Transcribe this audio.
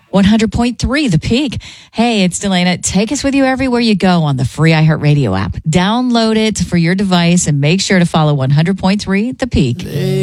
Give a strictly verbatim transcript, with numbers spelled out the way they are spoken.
one hundred point three The Peak. Hey, it's Delana. Take us with you everywhere you go on the free iHeartRadio app. Download it for your device and make sure to follow one hundred point three The Peak.